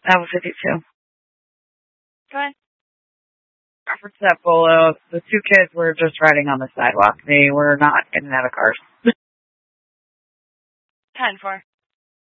That was 52. Go ahead. Reference that Bolo. The two kids were just riding on the sidewalk. They were not in and out of cars. 10-4.